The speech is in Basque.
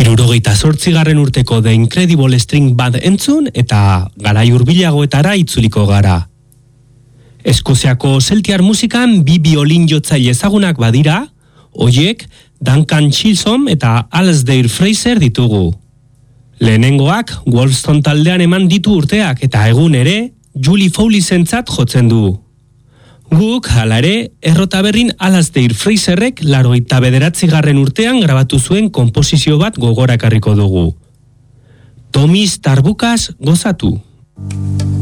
68. urteko The Incredible String Band entzun eta garai hurbilagoetara itzuliko gara. Eskoziako zeltiar musikan bi biolin jotzaile ezagunak badira, hoiek Duncan Chisholm eta Alasdair Fraser ditugu. Lehenengoak Wolfstone taldean eman ditu urteak eta egun ere Julie Fowlis-entzat jotzen du. Guk, hala ere, errotaberrin Alasdair Fraserrek 89. urtean grabatu zuen konposizio bat gogorakarriko dugu. Tommy Starbuckas gozatu.